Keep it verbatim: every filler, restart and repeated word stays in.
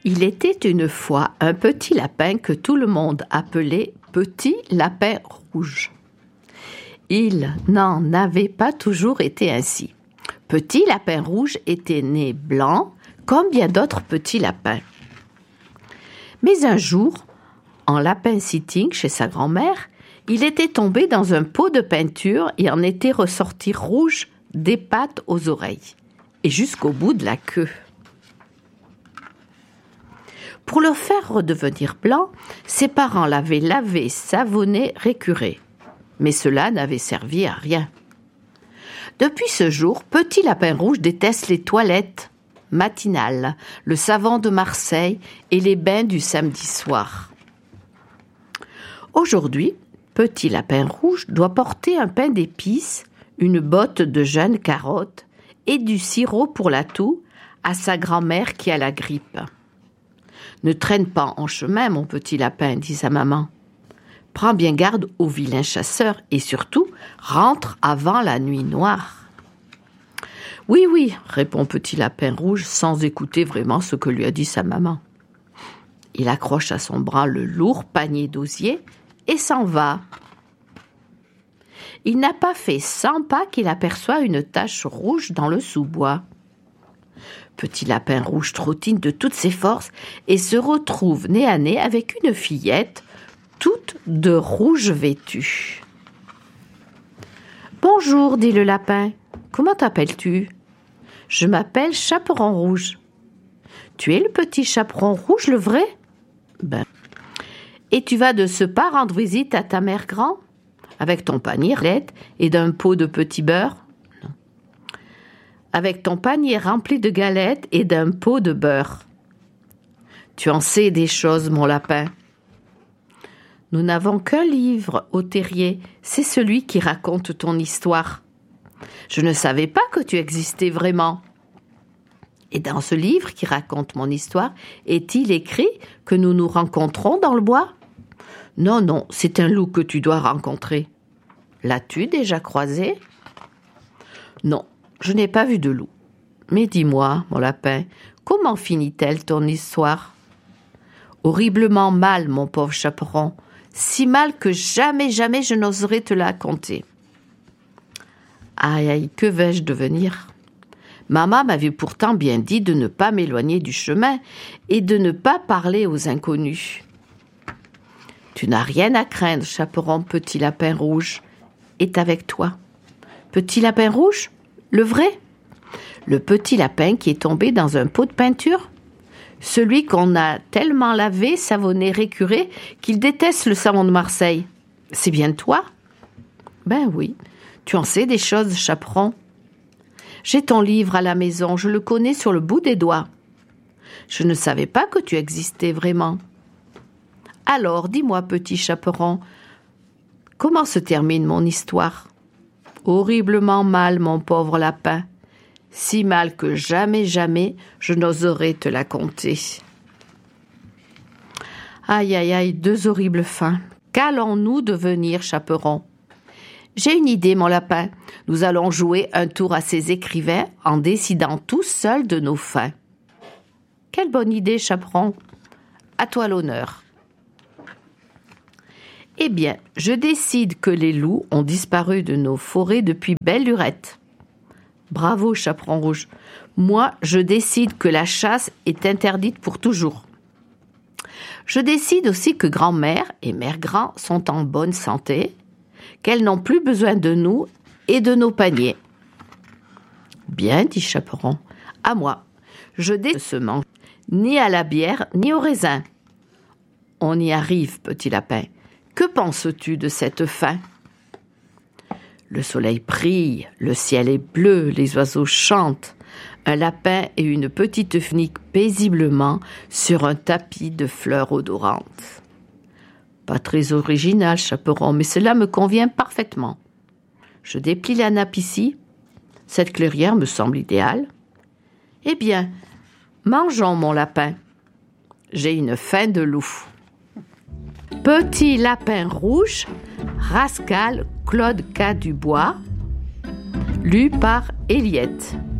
Il était une fois un petit lapin que tout le monde appelait Petit Lapin Rouge. Il n'en avait pas toujours été ainsi. Petit Lapin Rouge était né blanc, comme bien d'autres petits lapins. Mais un jour, en lapin-sitting chez sa grand-mère, il était tombé dans un pot de peinture et en était ressorti rouge des pattes aux oreilles et jusqu'au bout de la queue. Pour le faire redevenir blanc, ses parents l'avaient lavé, savonné, récuré. Mais cela n'avait servi à rien. Depuis ce jour, Petit Lapin Rouge déteste les toilettes matinales, le savon de Marseille et les bains du samedi soir. Aujourd'hui, Petit Lapin Rouge doit porter un pain d'épices, une botte de jeunes carottes et du sirop pour la toux à sa grand-mère qui a la grippe. « Ne traîne pas en chemin, mon petit lapin, » dit sa maman. « Prends bien garde aux vilains chasseurs et surtout, rentre avant la nuit noire. »« Oui, oui, » répond Petit Lapin Rouge sans écouter vraiment ce que lui a dit sa maman. Il accroche à son bras le lourd panier d'osier et s'en va. Il n'a pas fait cent pas qu'il aperçoit une tache rouge dans le sous-bois. Petit Lapin Rouge trottine de toutes ses forces et se retrouve nez à nez avec une fillette, toute de rouge vêtue. « Bonjour, dit le lapin. Comment t'appelles-tu ? » ?»« Je m'appelle Chaperon Rouge. »« Tu es le petit Chaperon Rouge, le vrai ? » ?»« Ben. Et tu vas de ce pas rendre visite à ta mère grand ? Avec ton panier et d'un pot de petit beurre ? Avec ton panier rempli de galettes et d'un pot de beurre. Tu en sais des choses, mon lapin. Nous n'avons qu'un livre au terrier, c'est celui qui raconte ton histoire. Je ne savais pas que tu existais vraiment. Et dans ce livre qui raconte mon histoire, est-il écrit que nous nous rencontrons dans le bois ? Non, non, c'est un loup que tu dois rencontrer. L'as-tu déjà croisé ? Non. Je n'ai pas vu de loup. Mais dis-moi, mon lapin, comment finit-elle ton histoire ? Horriblement mal, mon pauvre chaperon. Si mal que jamais, jamais je n'oserais te la conter. Aïe, aïe, que vais-je devenir ? Maman m'avait pourtant bien dit de ne pas m'éloigner du chemin et de ne pas parler aux inconnus. Tu n'as rien à craindre, chaperon Petit Lapin Rouge est avec toi. Petit Lapin Rouge ? Le vrai ? Le petit lapin qui est tombé dans un pot de peinture ? Celui qu'on a tellement lavé, savonné, récuré, qu'il déteste le savon de Marseille. C'est bien toi ? Ben oui, tu en sais des choses, chaperon. J'ai ton livre à la maison, je le connais sur le bout des doigts. Je ne savais pas que tu existais vraiment. Alors, dis-moi, petit chaperon, comment se termine mon histoire ? Horriblement mal, mon pauvre lapin. Si mal que jamais, jamais, je n'oserais te la conter. Aïe, aïe, aïe, deux horribles fins. Qu'allons-nous devenir, chaperon ? J'ai une idée, mon lapin. Nous allons jouer un tour à ces écrivains en décidant tous seuls de nos fins. Quelle bonne idée, chaperon. À toi l'honneur. Eh bien, je décide que les loups ont disparu de nos forêts depuis belle lurette. Bravo, Chaperon Rouge. Moi, je décide que la chasse est interdite pour toujours. Je décide aussi que grand-mère et mère grand sont en bonne santé, qu'elles n'ont plus besoin de nous et de nos paniers. Bien, dit Chaperon. À moi. Je décide de se manger ni à la bière, ni au raisin. On y arrive, petit lapin. Que penses-tu de cette fin ? Le soleil brille, le ciel est bleu, les oiseaux chantent. Un lapin et une petite fnique paisiblement sur un tapis de fleurs odorantes. Pas très original, chaperon, mais cela me convient parfaitement. Je déplie la nappe ici. Cette clairière me semble idéale. Eh bien, mangeons, mon lapin. J'ai une faim de loup. Petit Lapin Rouge, Rascal Claude K. Dubois, lu par Eliette.